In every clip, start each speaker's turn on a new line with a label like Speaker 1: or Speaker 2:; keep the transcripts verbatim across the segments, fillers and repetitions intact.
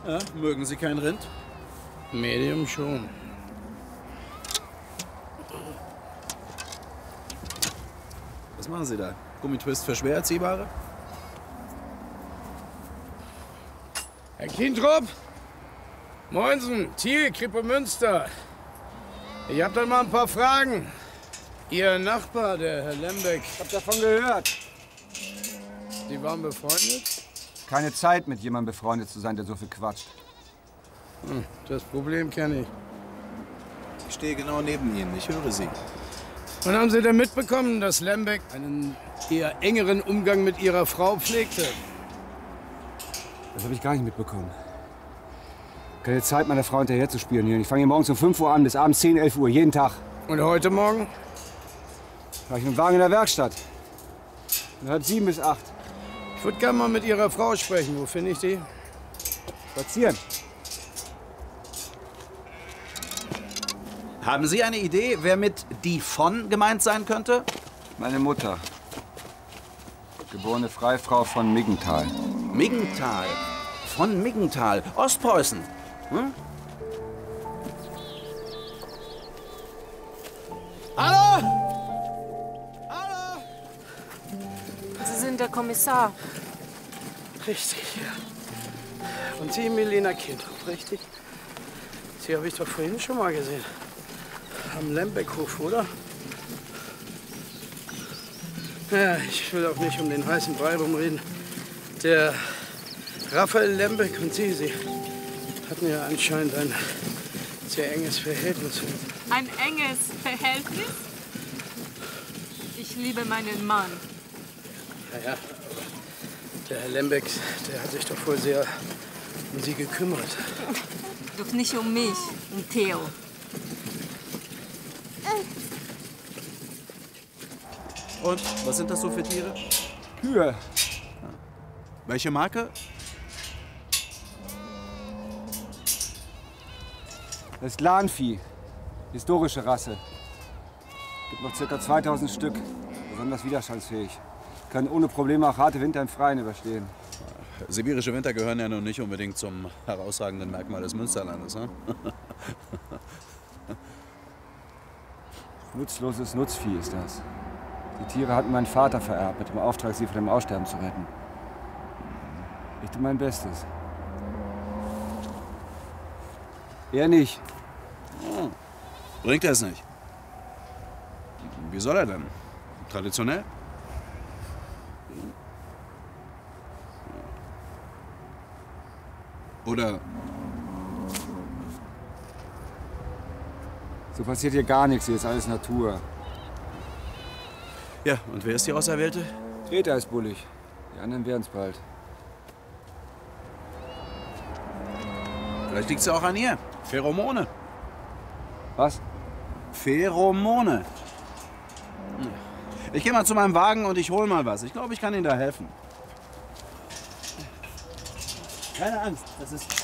Speaker 1: Ja, mögen Sie kein Rind?
Speaker 2: Medium schon.
Speaker 1: Was machen Sie da? Gummitwist für schwer Erziehbare?
Speaker 2: Herr Kintrup? Moinsen, Thiel, Krippe Münster. Ich hab dann mal ein paar Fragen. Ihr Nachbar, der Herr Lembeck.
Speaker 3: Ich hab davon gehört.
Speaker 2: Sie waren befreundet?
Speaker 3: Keine Zeit, mit jemandem befreundet zu sein, der so viel quatscht.
Speaker 2: Hm, das Problem kenne ich.
Speaker 1: Ich stehe genau neben Ihnen, ich höre Sie.
Speaker 2: Und haben Sie denn mitbekommen, dass Lembeck einen eher engeren Umgang mit Ihrer Frau pflegte?
Speaker 3: Das habe ich gar nicht mitbekommen. Keine Zeit, meiner Frau hinterher zu spionieren. Ich fange hier morgens um fünf Uhr an, bis abends zehn, elf Uhr, jeden Tag.
Speaker 2: Und heute Morgen?
Speaker 3: War ich mit dem Wagen in der Werkstatt. Von halb sieben bis acht.
Speaker 2: Ich würde gerne mal mit Ihrer Frau sprechen. Wo finde ich die?
Speaker 3: Spazieren.
Speaker 1: Haben Sie eine Idee, wer mit die von gemeint sein könnte?
Speaker 3: Meine Mutter. Geborene Freifrau von Miggenthal.
Speaker 1: Miggenthal. Von Miggenthal. Ostpreußen. Hm? Hallo? Hallo?
Speaker 4: Sie sind der Kommissar.
Speaker 2: Richtig, ja. Und Sie, Melina Kintrup, richtig? Sie habe ich doch vorhin schon mal gesehen. Am Lembeckhof, oder? Ja, ich will auch nicht um den heißen Brei rumreden. Der Raphael Lembeck und Sie, Sie hatten ja anscheinend ein sehr enges Verhältnis.
Speaker 4: Ein enges Verhältnis? Ich liebe meinen Mann.
Speaker 2: Ja, ja, aber der Herr Lembeck, der hat sich doch wohl sehr um Sie gekümmert.
Speaker 4: Doch nicht um mich, um Theo.
Speaker 1: Und, was sind das so für Tiere?
Speaker 3: Kühe.
Speaker 1: Welche Marke?
Speaker 3: Das ist Lahnvieh. Historische Rasse. Gibt noch ca. zweitausend Stück. Besonders widerstandsfähig. Können ohne Probleme auch harte Winter im Freien überstehen.
Speaker 1: Sibirische Winter gehören ja nun nicht unbedingt zum herausragenden Merkmal des Münsterlandes, ne?
Speaker 3: Nutzloses Nutzvieh ist das. Die Tiere hatten mein Vater vererbt, mit dem Auftrag, sie vor dem Aussterben zu retten. Ich tue mein Bestes. Er nicht.
Speaker 1: Oh. Bringt er es nicht? Wie soll er denn? Traditionell? Oder
Speaker 3: So passiert hier gar nichts, hier ist alles Natur.
Speaker 1: ja, und wer ist die Auserwählte?
Speaker 3: Greta ist bullig. Die anderen werden es bald.
Speaker 1: Vielleicht liegt es ja auch an ihr. Pheromone.
Speaker 3: Was?
Speaker 1: Pheromone. Ich gehe mal zu meinem Wagen und ich hole mal was. Ich glaube, ich kann Ihnen da helfen. Keine Angst, das ist...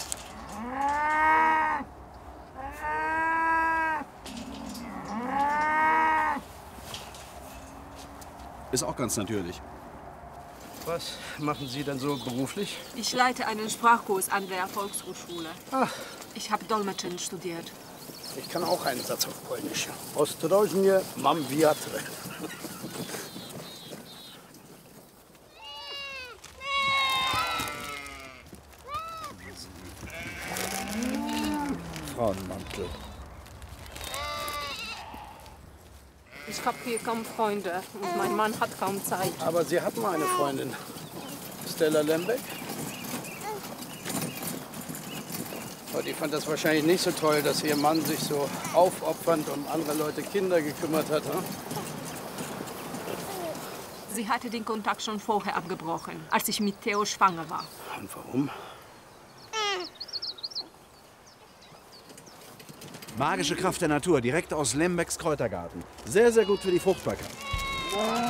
Speaker 1: Ist auch ganz natürlich.
Speaker 2: Was machen Sie denn so beruflich?
Speaker 4: Ich leite einen Sprachkurs an der Volkshochschule.
Speaker 2: Ach,
Speaker 4: Ich habe Dolmetschen studiert.
Speaker 2: ich kann auch einen Satz auf Polnisch. Ostrożnie mam wiatr. Frauenmantel.
Speaker 4: Ich habe hier kaum Freunde und mein Mann hat kaum Zeit.
Speaker 2: Aber Sie hatten mal eine Freundin. Stella Lembeck. Aber die fand das wahrscheinlich nicht so toll, dass ihr Mann sich so aufopfernd um andere Leute Kinder gekümmert hat. Hm?
Speaker 4: Sie hatte den Kontakt schon vorher abgebrochen, als ich mit Theo schwanger war.
Speaker 2: Und warum?
Speaker 1: Magische Kraft der Natur, direkt aus Lembecks Kräutergarten. Sehr, sehr gut für die Fruchtbarkeit.